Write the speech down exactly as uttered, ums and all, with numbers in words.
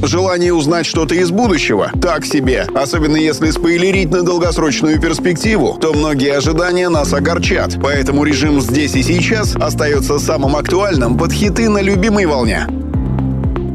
Желание узнать что-то из будущего – так себе. Особенно если спойлерить на долгосрочную перспективу, то многие ожидания нас огорчат. Поэтому режим «здесь и сейчас» остается самым актуальным под хиты на любимой волне.